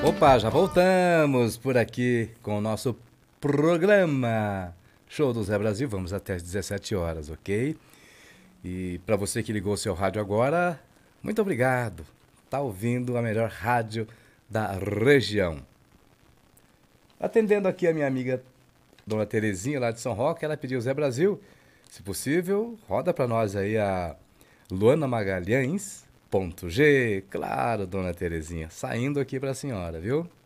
Opa, já voltamos por aqui com o nosso programa Show do Zé Brasil. Vamos até às 17 horas, ok? E para você que ligou seu rádio agora, muito obrigado. Tá ouvindo a melhor rádio da região. Atendendo aqui a minha amiga Dona Terezinha lá de São Roque, ela pediu Zé Brasil. Se possível, roda para nós aí a Luana Magalhães. Ponto G, claro, Dona Terezinha, saindo aqui para a senhora, viu?